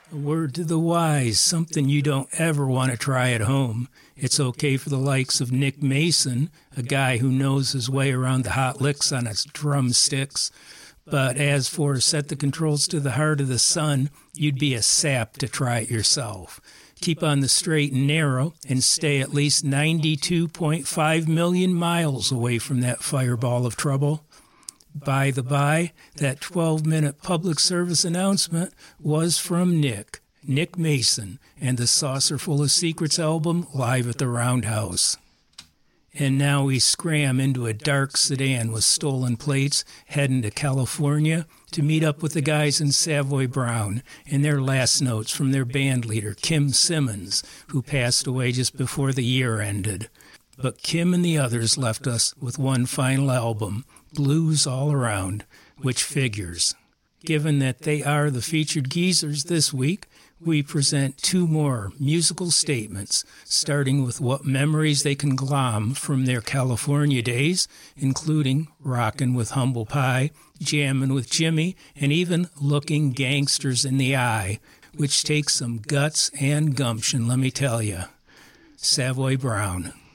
A word to the wise, something you don't ever want to try at home. It's okay for the likes of Nick Mason, a guy who knows his way around the hot licks on his drumsticks. But as for set the controls to the heart of the sun, you'd be a sap to try it yourself. Keep on the straight and narrow and stay at least 92.5 million miles away from that fireball of trouble. By the by, that 12-minute public service announcement was from Nick Mason, and the Saucerful of Secrets album live at the Roundhouse. And now we scram into a dark sedan with stolen plates, heading to California to meet up with the guys in Savoy Brown and their last notes from their band leader, Kim Simmons, who passed away just before the year ended. But Kim and the others left us with one final album, Blues All Around, which figures. Given that they are the featured geezers this week, we present two more musical statements, starting with what memories they can glom from their California days, including rockin' with Humble Pie, jammin' with Jimmy, and even looking gangsters in the eye, which takes some guts and gumption, let me tell you. Savoy Brown.